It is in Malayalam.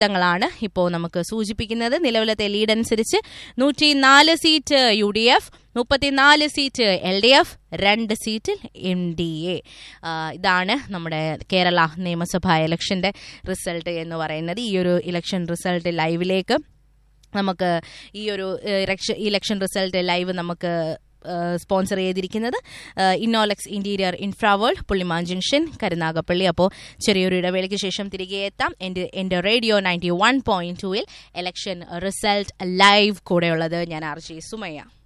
ാണ് ഇപ്പോൾ നമുക്ക് സൂചിപ്പിക്കുന്നത്. നിലവിലത്തെ ലീഡ് അനുസരിച്ച് 104 സീറ്റ് UDF, 34 സീറ്റ് LDF, 2 സീറ്റിൽ MDA. ഇതാണ് നമ്മുടെ കേരള നിയമസഭാ ഇലക്ഷന്റെ റിസൾട്ട് എന്ന് പറയുന്നത്. ഈ ഒരു ഇലക്ഷൻ റിസൾട്ട് ലൈവിലേക്ക് നമുക്ക് ഈ ഒരു ഇലക്ഷൻ റിസൾട്ട് ലൈവ് നമുക്ക് സ്പോൺസർ ചെയ്തിരിക്കുന്നത് ഇന്നോലെക്സ് ഇന്റീരിയർ ഇൻഫ്രാവേൾഡ്, പുള്ളിമാൻ ജംഗ്ഷൻ, കരുനാഗപ്പള്ളി. അപ്പോൾ ചെറിയൊരു ഇടവേളയ്ക്ക് ശേഷം തിരികെ എത്താം. എൻ്റെ റേഡിയോ 91.2 ഇലക്ഷൻ റിസൾട്ട് ലൈവ് കൂടെയുള്ളത് ഞാൻ RJ സുമയ്യ.